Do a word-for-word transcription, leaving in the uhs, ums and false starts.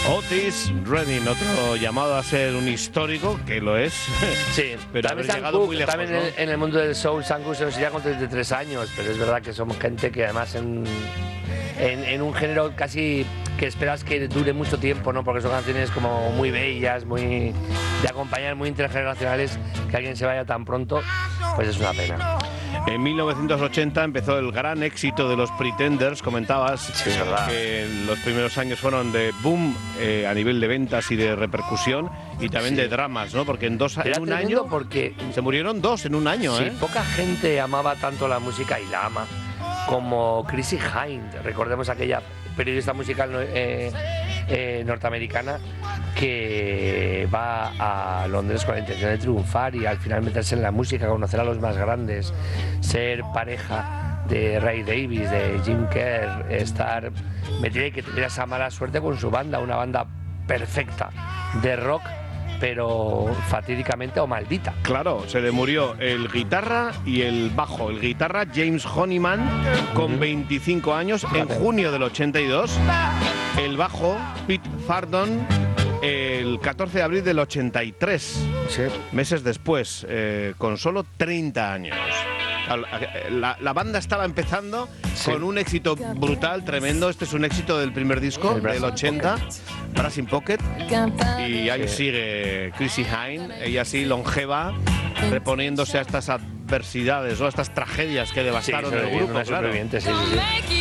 Otis Redding, otro llamado a ser un histórico, que lo es, sí, pero haber llegado Cook, muy lejos, también ¿no? en, en el mundo del soul, Sam Cooke se nos iría con treinta y tres años, pero es verdad que somos gente que además en, en, en un género casi que esperas que dure mucho tiempo, ¿no? Porque son canciones como muy bellas, muy de acompañar, muy intergeneracionales, que alguien se vaya tan pronto, pues es una pena. En mil novecientos ochenta empezó el gran éxito de los Pretenders, comentabas, sí, es verdad, que los primeros años fueron de boom eh, a nivel de ventas y de repercusión y también sí. de dramas, ¿no? Porque en, dos, en un año porque se murieron dos en un año, sí, ¿eh? Poca gente amaba tanto la música y la ama como Chrissie Hynde. Recordemos aquella periodista musical eh, eh, norteamericana que va a Londres con la intención de triunfar y al final meterse en la música, conocer a los más grandes, ser pareja de Ray Davies, de Jim Kerr, estar metida y que tuviera esa mala suerte con su banda, una banda perfecta de rock, pero fatídicamente o maldita. Claro, se le murió el guitarra y el bajo. El guitarra James Honeyman con veinticinco años en junio del ochenta y dos. El bajo Pete Fardon el catorce de abril del ochenta y tres. Sí. Meses después, eh, con solo treinta años. La, la banda estaba empezando sí. con un éxito brutal, tremendo. Este es un éxito del primer disco, del ochenta, Brass in Pocket. Y ahí sí. sigue Chrissie Hynde, ella sí longeva, reponiéndose a estas adversidades o a estas tragedias que devastaron sí, el grupo. Claro. Sí, sí, sí.